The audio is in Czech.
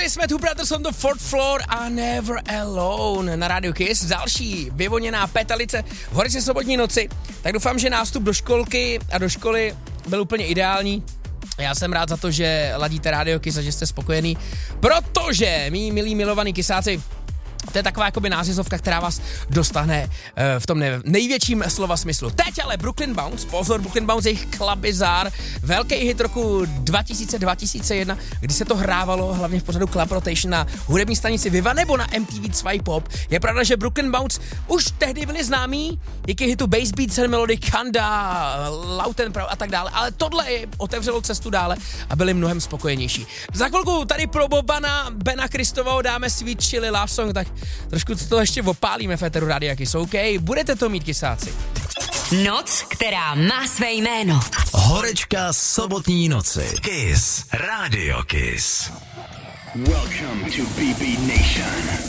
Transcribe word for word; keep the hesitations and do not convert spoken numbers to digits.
jsme tu, Brothers on the Fourth Floor a Never Alone na Radio Kiss. Další vyvoněná petalice v Horici sobotní noci. Tak doufám, že nástup do školky a do školy byl úplně ideální. Já jsem rád za to, že ladíte Radio Kiss a že jste spokojený, protože, mý milí milovaní kysáci, to je taková jakoby nářezovka, která vás dostane uh, v tom největším slova smyslu. Teď ale Brooklyn Bounce, pozor, Brooklyn Bounce, jejich Club Bizarre, velký hit roku dva tisíce dva tisíce jedna, kdy se to hrávalo hlavně v pořadu Club Rotation na hudební stanici Viva nebo na M T V Swipe Pop. Je pravda, že Brooklyn Bounce už tehdy byli známí díky hitu Bass Beats and Melody, Kanda, Loud and Proud a tak dále, ale tohle je otevřelo cestu dále a byli mnohem spokojenější. Za chvilku tady pro Bobana, Bena Kristovou dáme Sweet Chili Love Song, tak trošku to ještě opálíme v éteru Rádia Kiss, OK? Budete to mít, kysáci. Noc, která má své jméno. Horečka sobotní noci. Kiss. Radio Kiss. Welcome to B B Nation.